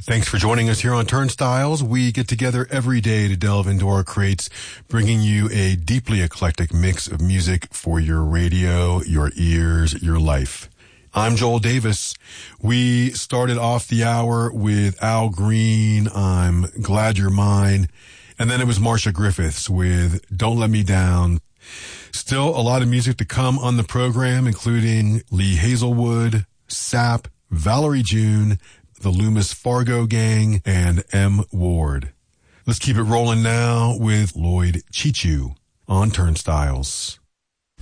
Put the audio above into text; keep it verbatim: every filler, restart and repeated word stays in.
Thanks for joining us here on Turnstiles. We get together every day to delve into our crates, bringing you a deeply eclectic mix of music for your radio, your ears, your life. I'm Joel Davis. We started off the hour with Al Green, I'm Glad You're Mine. And then it was Marcia Griffiths with Don't Let Me Down. Still a lot of music to come on the program, including Lee Hazelwood, Sap, Valerie June, the Loomis Fargo Gang, and M. Ward. Let's keep it rolling now with Lloyd Chichu on Turnstiles.